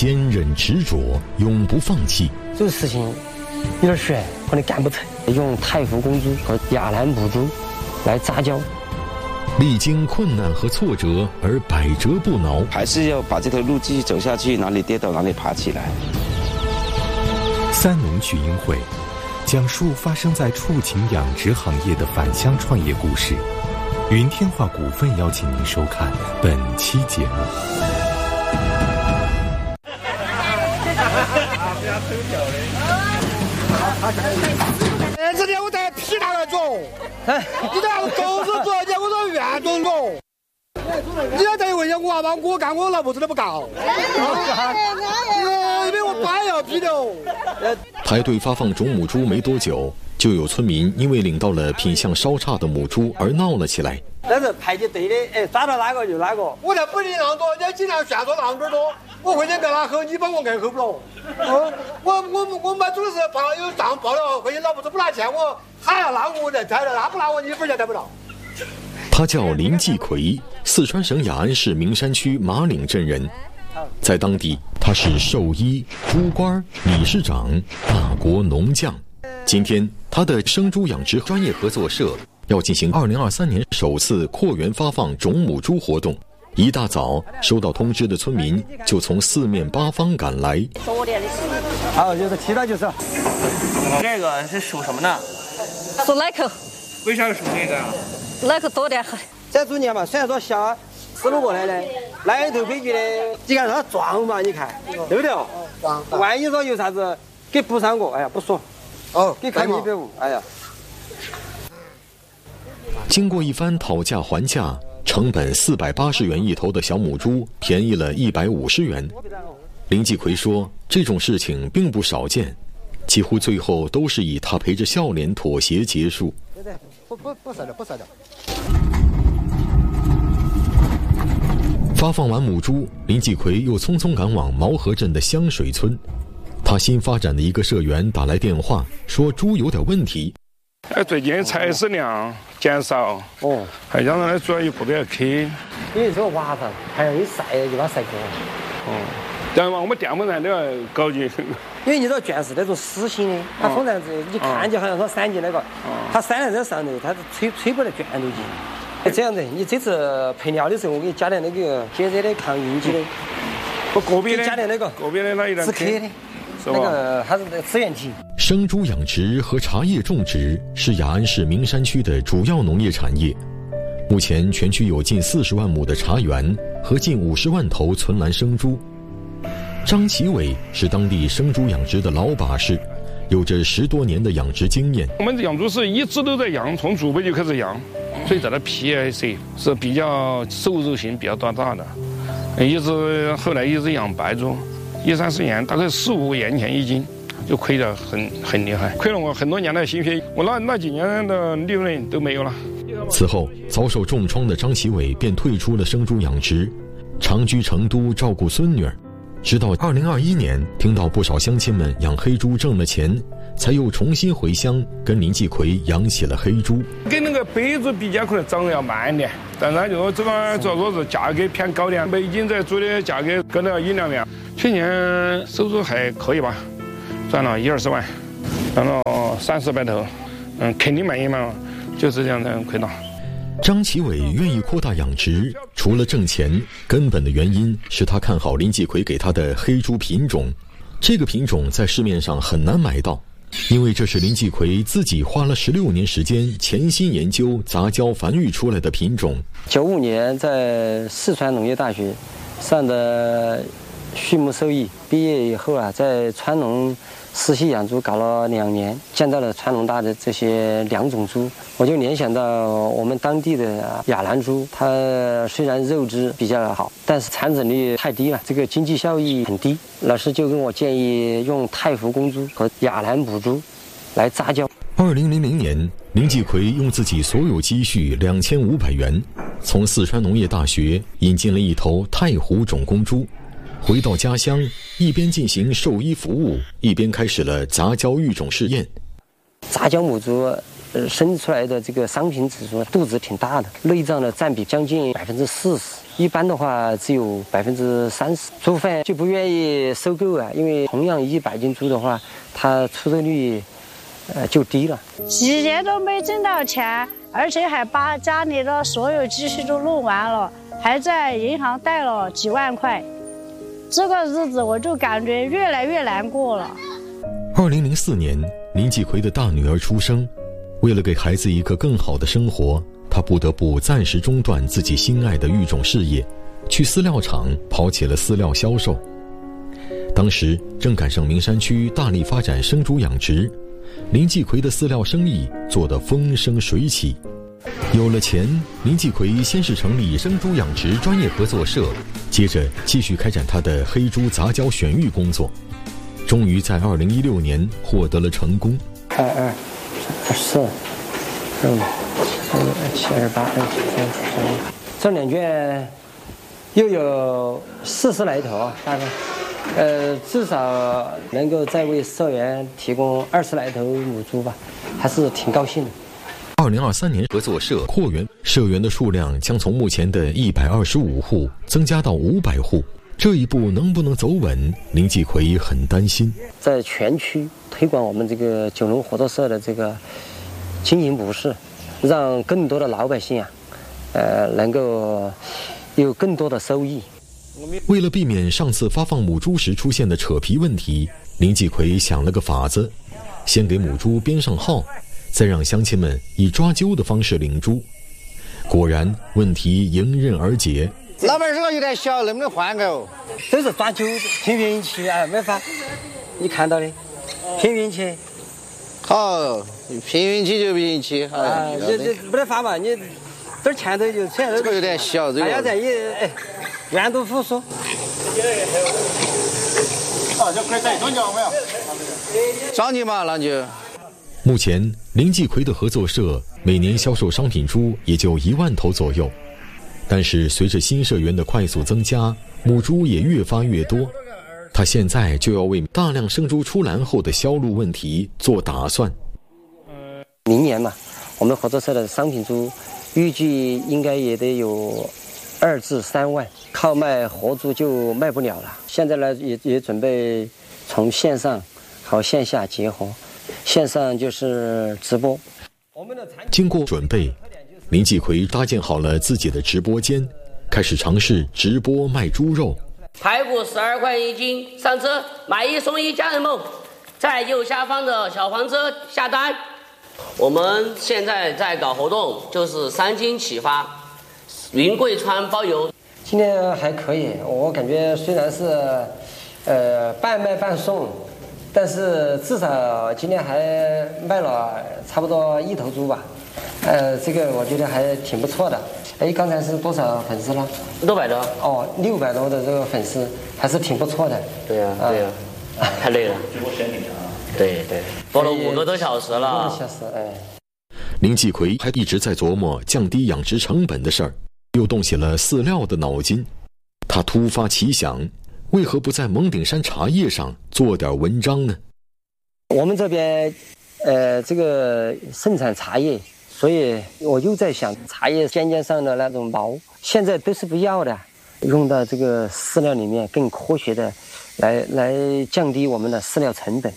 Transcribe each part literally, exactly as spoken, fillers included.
坚韧执着，永不放弃。 这个事情有点悬，可能干不成。用太湖公猪和亚兰母猪来杂交， 历经困难和挫折而百折不挠， 还是要把这条路继续走下去，哪里跌倒哪里爬起来。 三农群英会讲述发生在畜禽养殖行业的返乡创业故事。云天化股份邀请您收看本期节目。 哎，这天我带皮大的走，哎，你这样狗子做的，我说远中走。你要再问一下我吧，我干我老婆子都不干。因为我爸要批的。 排队发放种母猪没多久，就有村民因为领到了品相稍差的母猪而闹了起来。 那是排起队的，哎，抓到哪个就哪个。 我在本地那么多，你经常劝说那么多，我回去跟他喝，你帮我挨喝不了。我我我我们主是怕有账报了，回去老婆子不拿钱，我还要拉我再抬了，他不拿我你一分钱得不到。 他叫林继奎，四川省雅安市名山区马岭镇人，在当地他是兽医、猪官、理事长、大国农将。今天他的生猪养殖专业合作社要进行二零二三年首次扩员发放种母猪活动，一大早收到通知的村民就从四面八方赶来。 好，就是其他就是。 这个是属什么呢？ 属奶口。 为啥属这个啊？ 奶口多点。 这猪年嘛，虽然说小，思路过来呢，来头规矩的，你看它壮嘛，你看，对不对？壮。万一说有啥子给补上过，哎呀，不说。哦，给开一百五，哎呀。 经过一番讨价还价，成本四百八十元一头的小母猪便宜了一百五十元。林继奎说，这种事情并不少见，几乎最后都是以他陪着笑脸妥协结束。 对对，不不不杀掉，不杀掉。 发放完母猪，林继奎又匆匆赶往毛河镇的香水村。他新发展的一个社员打来电话，说猪有点问题。 哎，最近采食量减少，哦，还让人主要一步都要磕。 因为这个娃子还要一晒就把它晒干。 哦，但嘛，我们电风扇都要搞进。 因为你这卷是那种实心的，它风扇子一看就好像说三级那个，它扇在这上头，它是吹吹不得卷头进。这样子，你这次配料的时候，我给你加点那个解热的、抗晕机的。 不个别的加点那个个别的那一点止咳的，那个它是支原体。 生猪养殖和茶叶种植是雅安市名山区的主要农业产业。目前全区有近四十万亩的茶园和近五十万头存栏生猪。张其伟是当地生猪养殖的老把式，有着十多年的养殖经验。 我们养猪是一直都在养，从祖辈就开始养，所以在那 P I C 是比较瘦肉性比较大大的，一直后来一直养白猪，一三十年大概十五个元钱一斤，就亏得很很厉害，亏了我很多年的心血，我那那几年的利润都没有了。 此后遭受重创的张其伟便退出了生猪养殖，长居成都照顾孙女儿。直到二零二一年，听到不少乡亲们养黑猪挣了钱，才又重新回乡跟林继奎养起了黑猪。 跟那个白猪比较可能长得要慢一点，但是就这个主要说是价格偏高点，每斤这猪的价格高到一两万。去年收入还可以吧，赚了一二十万，赚了三四百头，嗯，肯定满意嘛，就是这样的亏到。 张其伟愿意扩大养殖，除了挣钱，根本的原因是他看好林继奎给他的黑猪品种。这个品种在市面上很难买到，因为这是林继奎自己花了十六年时间潜心研究、杂交繁育出来的品种。 九五年在四川农业大学上的畜牧兽医，毕业以后啊，在川农实习养猪搞了两年，见到了川农大的这些良种猪，我就联想到我们当地的雅兰猪，它虽然肉质比较好，但是产子率太低了，这个经济效益很低。老师就跟我建议用太湖公猪和雅兰母猪来杂交。 二零零零年，林继奎用自己所有积蓄两千五百元，从四川农业大学引进了一头太湖种公猪。回到家乡，一边进行兽医服务，一边开始了杂交育种试验。 杂交母猪呃生出来的这个商品指数肚子挺大的，内脏的占比将近百分之四十，一般的话只有百分之三十。猪贩就不愿意收购啊，因为同样一百斤猪的话，它出肉率呃就低了。 几年都没挣到钱，而且还把家里的所有积蓄都弄完了，还在银行贷了几万块。这个日子我就感觉越来越难过了。 二零零四年，林继奎的大女儿出生，为了给孩子一个更好的生活，他不得不暂时中断自己心爱的育种事业，去饲料厂跑起了饲料销售。当时正赶上名山区大力发展生猪养殖，林继奎的饲料生意做得风生水起。有了钱，林继奎先是成立生猪养殖专业合作社，接着继续开展他的黑猪杂交选育工作，终于在二零一六年获得了成功。 二二二四二五二七二八二九二十，这两圈又有四十来头啊，大概，呃，至少能够再为社员提供二十来头母猪吧，还是挺高兴的。 二零二三年，合作社扩员，社员的数量将从目前的一百二十五户增加到五百户。这一步能不能走稳，林继奎很担心。 在全区推广我们这个九龙合作社的这个经营模式，让更多的老百姓啊，呃，能够有更多的收益。 为了避免上次发放母猪时出现的扯皮问题，林继奎想了个法子，先给母猪编上号，再让乡亲们以抓阄的方式领猪。果然，问题迎刃而解。 老板这个有点小，能不能换个哦？ 都是抓阄，凭运气啊，没法。你看到的，凭运气。 好，凭运气就凭运气。 啊，这这没得法嘛，你这前头就前头。 这个有点小，这个。 还要在一哎，愿赌服输。 啊，就可以再中奖没有？找你嘛，那就。 目前，林继奎的合作社每年销售商品猪也就一万头左右。但是随着新社员的快速增加，母猪也越发越多。他现在就要为大量生猪出栏后的销路问题做打算。 明年嘛，我们合作社的商品猪预计应该也得有二至三万，靠卖活猪就卖不了了。现在呢，也也准备从线上和线下结合，线上就是直播。 经过准备，林继奎搭建好了自己的直播间，开始尝试直播卖猪肉。 排骨十二块一斤，上车买一送一家人梦，在右下方的小黄车下单。我们现在在搞活动，就是三斤起发，云贵川包邮。 今天还可以，我感觉虽然是呃半卖半送，但是至少今天还卖了差不多一头猪吧。呃，这个我觉得还挺不错的。哎，刚才是多少粉丝了？ 六百多。 哦，六百多的这个粉丝还是挺不错的。 对呀、啊，对呀、啊，太累了。直播时间挺长。对对，播了五个多小时了。 五个小时，哎。 林继奎还一直在琢磨降低养殖成本的事儿，又动起了饲料的脑筋。他突发奇想，为何不在蒙顶山茶叶上做点文章呢？ 我们这边，呃，这个盛产茶叶。所以我又在想，茶叶尖尖上的那种毛，现在都是不要的，用到这个饲料里面，更科学的来来降低我们的饲料成本。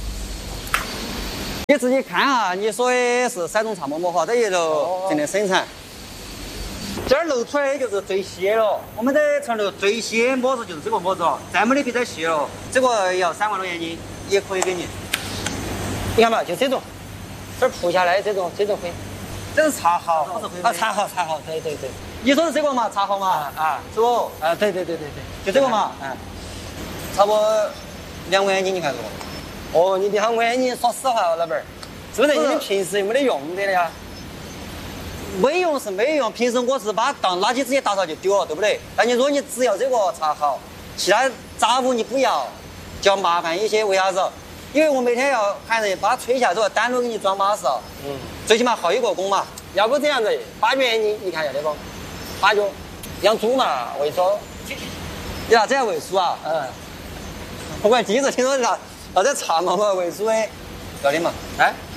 你自己看哈，你说的是山东茶沫沫哈，这一路正在生产，这儿露出来的就是最细了。我们在成都最细的模子就是这个模子了，再没得比这细了。这个要三万多现金，也可以给你。 你看嘛，就这种，这儿铺下来这种这种灰。 这是茶蒿， 啊，茶蒿，茶蒿，对对对。 你说的这个嘛，茶蒿嘛，啊，是不？ 啊，对对对对对， 就这个嘛，嗯，差不多两万斤，你看这个。 哦，你两万斤，说实话，老板儿，这个你们平时有没得用的呀？ 没用是没用，平时我是把当垃圾直接打扫就丢了，对不对？但你如果你只要这个茶蒿，其他杂物你不要，就要麻烦一些，为啥子？因为我每天要喊人把它吹下之后单独给你装巴适，嗯，最起码耗一个工嘛。 要不这样子，八元你你看要得不？八角，养猪嘛，为猪。 你拿这样喂猪啊？ 嗯。 我还第一次听说拿拿这茶嘛嘛喂猪的，要的嘛。 哎，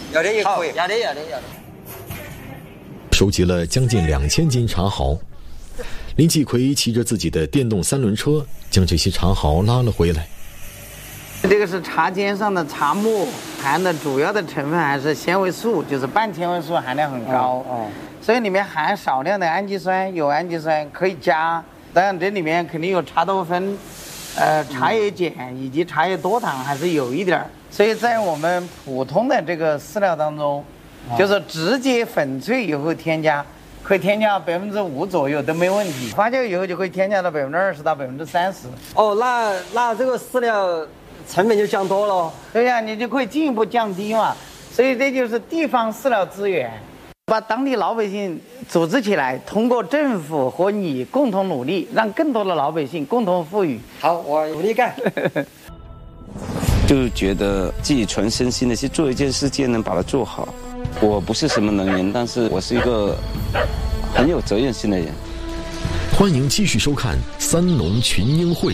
要的也可以， 要的要的要的。 收集了将近两千斤茶毫，林继奎骑着自己的电动三轮车，将这些茶毫拉了回来。 这个是茶尖上的茶末，含的主要的成分还是纤维素，就是半纤维素含量很高， 哦哦、 所以里面含少量的氨基酸，有氨基酸可以加，当然这里面肯定有茶多酚、呃茶叶碱以及茶叶多糖还是有一点，所以在我们普通的这个饲料当中，哦、就是直接粉萃以后添加，可以添加百分之五左右都没问题，发酵以后就可以添加到百分之二十到百分之三十。 哦，那那这个饲料成本就降多了。 对呀、啊，你就可以进一步降低嘛。所以这就是地方饲料资源，把当地老百姓组织起来，通过政府和你共同努力，让更多的老百姓共同富裕。 好，我努力干。 就觉得自己全身心的去做一件事情，能把它做好。我不是什么能人，但是我是一个很有责任心的人。 欢迎继续收看三农群英会。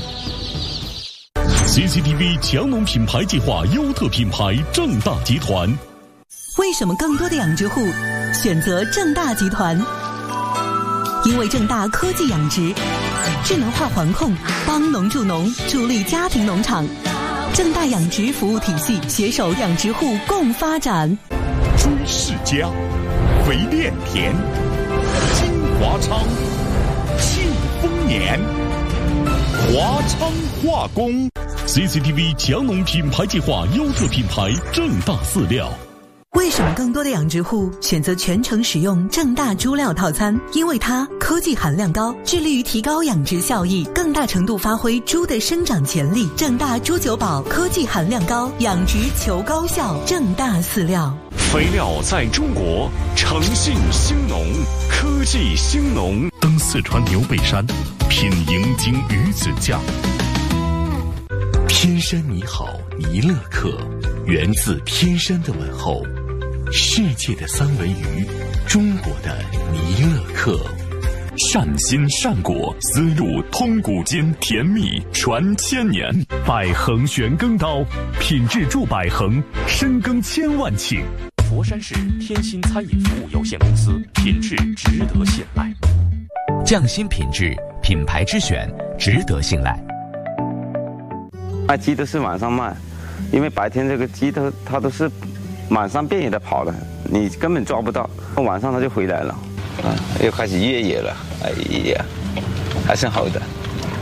C C T V 强农品牌计划优特品牌正大集团。 为什么更多的养殖户选择正大集团？因为正大科技养殖，智能化环控，帮农助农，助力家庭农场。正大养殖服务体系携手养殖户共发展。 朱世家，肥炼田，金华昌，庆丰年，华昌化工。C C T V 强农品牌计划优特品牌正大饲料。 为什么更多的养殖户选择全程使用正大猪料套餐？因为它科技含量高，致力于提高养殖效益，更大程度发挥猪的生长潜力。正大猪九宝科技含量高，养殖求高效。正大饲料， 肥料在中国，诚信兴农，科技兴农。登四川牛背山，品银鲸鱼子酱。 天山你好，尼勒克，源自天山的问候，世界的三文鱼，中国的尼勒克。 善心善果，思路通古今，甜蜜传千年。百恒玄耕刀，品质助百恒，深耕千万顷。佛山市天心餐饮服务有限公司，品质值得信赖。 匠心品质，品牌之选，值得信赖。 卖鸡都是晚上卖，因为白天这个鸡它它都是满山遍野的跑的，你根本抓不到，晚上它就回来了，啊，又开始越野了，哎呀，还是好的。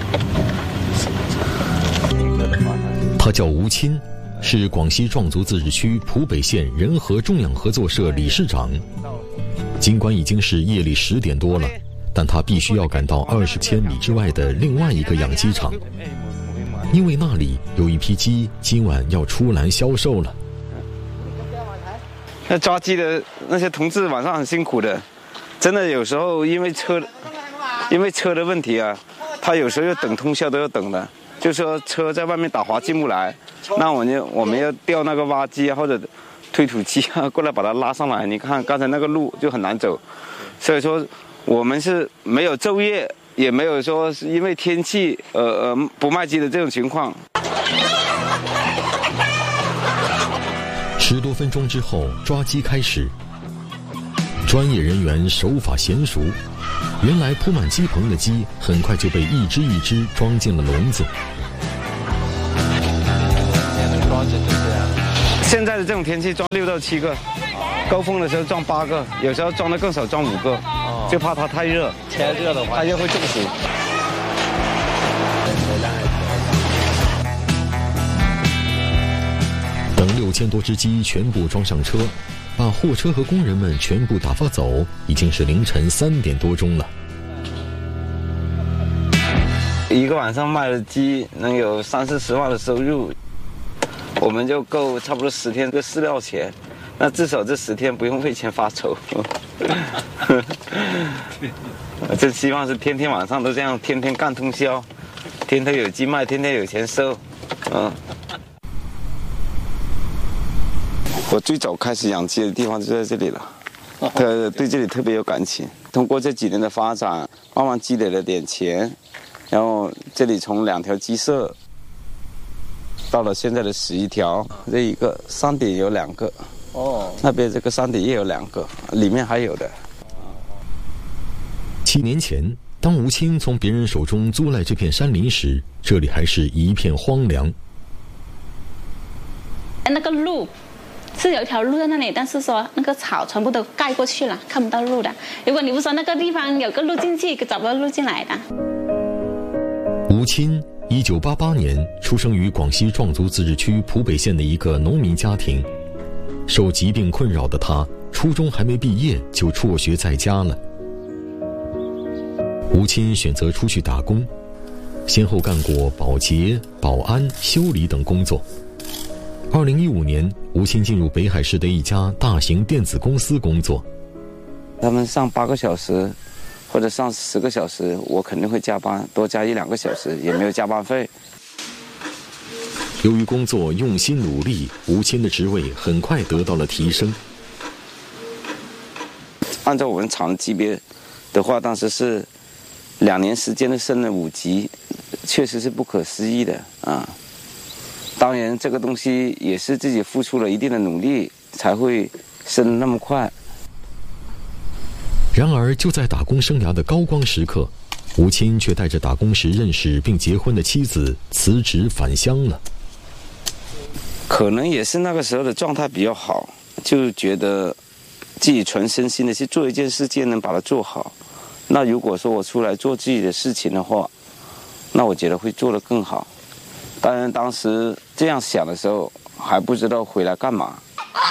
他叫吴钦，是广西壮族自治区浦北县仁和种养合作社理事长。尽管已经是夜里十点多了，但他必须要赶到二十千米之外的另外一个养鸡场。因为那里有一批鸡今晚要出栏销售了。 那抓鸡的那些同志晚上很辛苦的，真的有时候因为车，因为车的问题啊，他有时候要等通宵都要等的。就说车在外面打滑进不来，那我们我们要调那个挖机啊或者推土机啊过来把它拉上来。你看刚才那个路就很难走，所以说我们是没有昼夜。也没有说是因为天气呃呃不卖鸡的这种情况。 十多分钟之后，抓鸡开始。专业人员手法娴熟，原来铺满鸡棚的鸡很快就被一只一只装进了笼子。 现在的这种天气装六到七个，高峰的时候装八个，有时候装的更少，装五个。就怕它太热， 天热的话， 它就会中暑。 等六千多只鸡全部装上车，把货车和工人们全部打发走，已经是凌晨三点多钟了。 一个晚上卖的鸡能有三四十万的收入，我们就够差不多十天的饲料钱。那至少这十天不用为钱发愁。真希望是天天晚上都这样，天天干通宵，天天有鸡卖，天天有钱收。嗯。我最早开始养鸡的地方就在这里了，呃，对这里特别有感情。通过这几年的发展，慢慢积累了点钱，然后这里从两条鸡舍到了现在的十一条，这一个山顶有两个， 哦，那边这个山底也有两个，里面还有的。 七年前，当吴清从别人手中租来这片山林时，这里还是一片荒凉。 那个路是有一条路在那里，但是说那个草全部都盖过去了，看不到路的。如果你不说那个地方有个路进去，找不到路进来的。 吴清一九八八年出生于广西壮族自治区浦北县的一个农民家庭。受疾病困扰的他，初中还没毕业就辍学在家了。吴清选择出去打工，先后干过保洁、保安、修理等工作。二零一五年，吴清进入北海市的一家大型电子公司工作。 他们上八个小时，或者上十个小时，我肯定会加班，多加一两个小时，也没有加班费。 由于工作用心努力，吴清的职位很快得到了提升。 按照我们厂级别的话，当时是两年时间的升了五级，确实是不可思议的啊！当然，这个东西也是自己付出了一定的努力才会升那么快。 然而，就在打工生涯的高光时刻，吴清却带着打工时认识并结婚的妻子辞职返乡了。 可能也是那个时候的状态比较好，就觉得自己全身心的去做一件事情，能把它做好。那如果说我出来做自己的事情的话，那我觉得会做得更好。当然，当时这样想的时候，还不知道回来干嘛。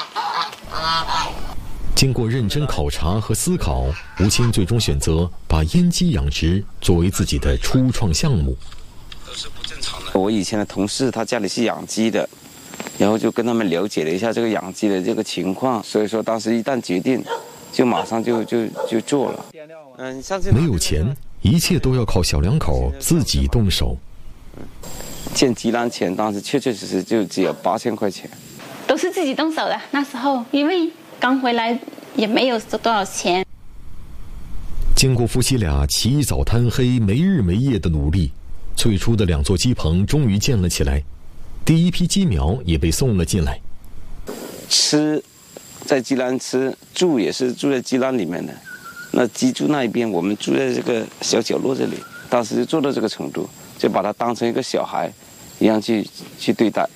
经过认真考察和思考，吴清最终选择把烟鸡养殖作为自己的初创项目。 都是不正常的。我以前的同事他家里是养鸡的，然后就跟他们了解了一下这个养鸡的这个情况，所以说当时一旦决定，就马上就就就做了。嗯，上次没有钱，一切都要靠小两口自己动手。 建鸡栏钱当时确确实实就只有八千块钱， 都是自己动手的。那时候因为刚回来也没有多少钱。 经过夫妻俩起早贪黑、没日没夜的努力，最初的两座鸡棚终于建了起来，第一批鸡苗也被送了进来。 吃在鸡栏吃，住也是住在鸡栏里面的。那鸡住那一边，我们住在这个小角落这里。当时就做到这个程度，就把它当成一个小孩一样去去对待。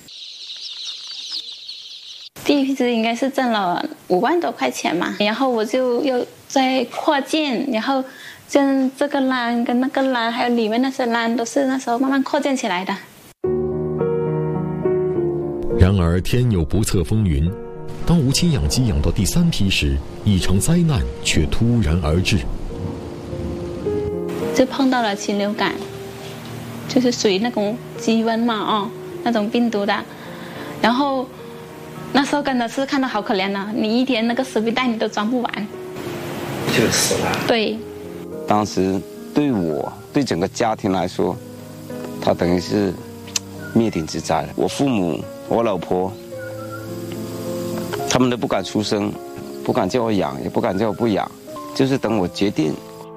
第一批子应该是挣了五万多块钱嘛，然后我就又在扩建，然后建这个栏跟那个栏，还有里面那些栏，都是那时候慢慢扩建起来的。 然而天有不测风云，当吴清养鸡养到第三批时，一场灾难却突然而至。 就碰到了禽流感，就是属于那种鸡瘟嘛，哦，那种病毒的。然后那时候真的是看到好可怜了，你一天那个食品袋你都装不完， 就死了。 对， 当时对我对整个家庭来说，它等于是灭顶之灾了。我父母、我老婆，他们都不敢出声，不敢叫我养，也不敢叫我不养，就是等我决定。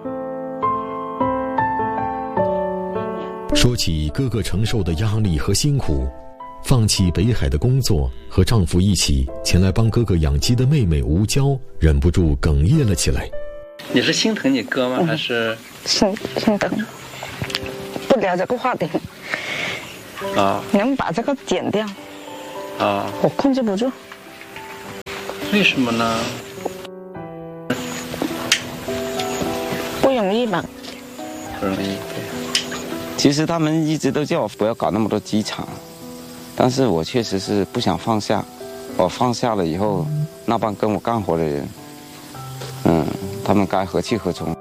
说起哥哥承受的压力和辛苦，放弃北海的工作，和丈夫一起前来帮哥哥养鸡的妹妹吴娇忍不住哽咽了起来。 你是心疼你哥吗？嗯、还是心心疼？不聊这个话题。 啊！ 能把这个剪掉？ 啊！ 我控制不住。 为什么呢？ 不容易吧？ 不容易。 其实他们一直都叫我不要搞那么多鸡场，但是我确实是不想放下。我放下了以后，那帮跟我干活的人，嗯，他们该何去何从？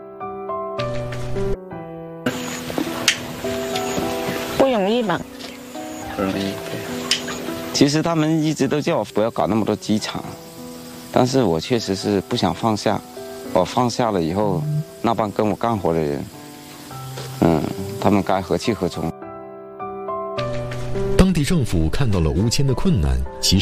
不容易吧？ 不容易。 其实他们一直都叫我不要搞那么多鸡场，但是我确实是不想放下。我放下了以后，那帮跟我干活的人，嗯，他们该何去何从？ 当地政府看到了吴谦的困难，及